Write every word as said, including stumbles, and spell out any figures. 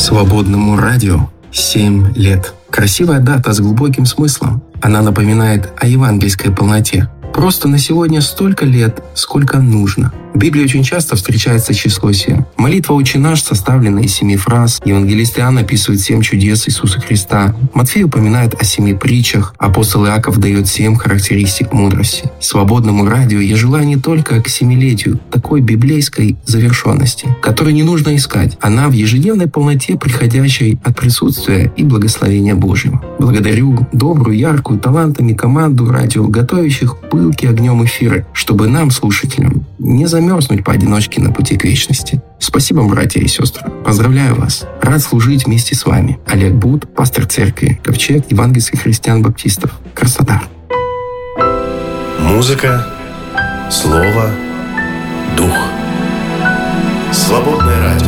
Свободному радио семь лет. Красивая дата с глубоким смыслом. Она напоминает о евангельской полноте. Просто на сегодня столько лет, сколько нужно. В Библии очень часто встречается число семь. Молитва «Отче наш» составлена из семи фраз. Евангелист Иоанн описывает семь чудес Иисуса Христа. Матфей упоминает о семи притчах. Апостол Иаков дает семь характеристик мудрости. Свободному радио я желаю не только к семилетию такой библейской завершенности, которую не нужно искать. Она в ежедневной полноте, приходящей от присутствия и благословения Божьего. Благодарю добрую, яркую, талантами команду радио, готовящих пылки огнем эфиры, чтобы нам, слушателям, не замерзнуть поодиночке на пути к вечности. Спасибо, братья и сестры. Поздравляю вас. Рад служить вместе с вами. Олег Бут, пастор церкви Ковчег евангельских христиан-баптистов. Красота. Музыка, слово, дух. Свободное радио.